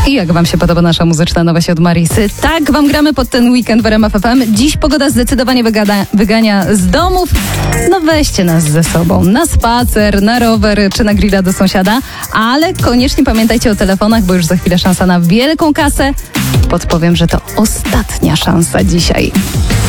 I jak wam się podoba nasza muzyczna nowość od Marisy? Tak wam gramy pod ten weekend w RMF FM. Dziś pogoda zdecydowanie wygania z domów. No weźcie nas ze sobą na spacer, na rower czy na grilla do sąsiada. Ale koniecznie pamiętajcie o telefonach, bo już za chwilę szansa na wielką kasę. Podpowiem, że to ostatnia szansa dzisiaj.